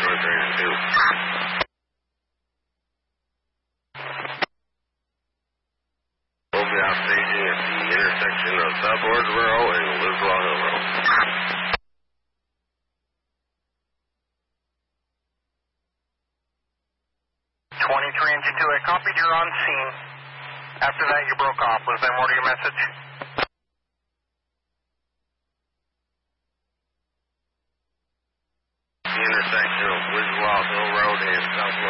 Old staging at the intersection of South Ordsboro and Liswell Hill Road. 23 and G2, I copied, you're on scene. After that, you broke off. Was there more to your message? The intersection of Liswell Hill Road and South